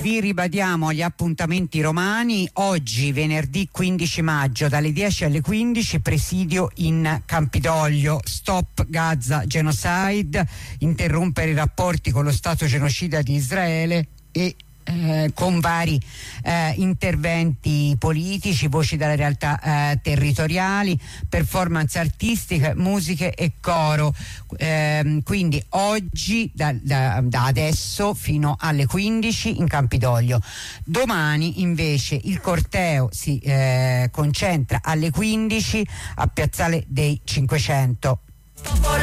Vi ribadiamo gli appuntamenti romani. Oggi, venerdì 15 maggio, dalle 10 alle 15, presidio in Campidoglio. Stop Gaza Genocide, interrompere i rapporti con lo Stato genocida di Israele, e con vari interventi politici, voci dalle realtà territoriali, performance artistiche, musiche e coro. Quindi oggi da adesso fino alle 15 in Campidoglio. Domani invece il corteo si concentra alle 15 a Piazzale dei 500.